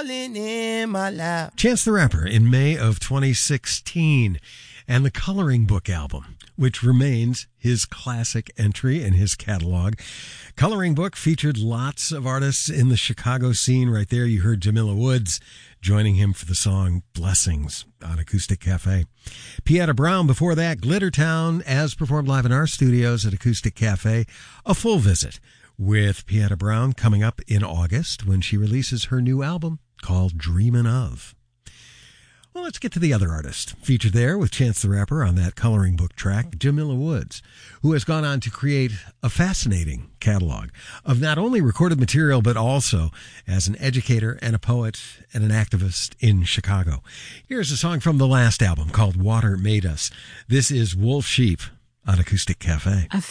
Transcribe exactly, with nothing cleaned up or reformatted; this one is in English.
falling in my lap. Chance the Rapper in May of twenty sixteen, and the Coloring Book album, which remains his classic entry in his catalog. Coloring Book featured lots of artists in the Chicago scene. Right there, you heard Jamila Woods joining him for the song Blessings on Acoustic Cafe. Pieta Brown before that, Glittertown, as performed live in our studios at Acoustic Cafe. A full visit with Pieta Brown coming up in August when she releases her new album called Dreamin' Of. Well, let's get to the other artist featured there with Chance the Rapper on that Coloring Book track, Jamila Woods, who has gone on to create a fascinating catalog of not only recorded material, but also as an educator and a poet and an activist in Chicago. Here's a song from the last album called Water Made Us. This is Wolf Sheep on Acoustic Cafe.